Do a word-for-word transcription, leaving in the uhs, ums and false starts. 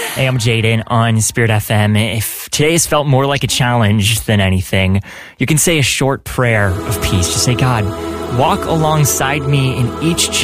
Hey, I'm Jaden on Spirit F M. If today has felt more like a challenge than anything, you can say a short prayer of peace. Just say, God, walk alongside me in each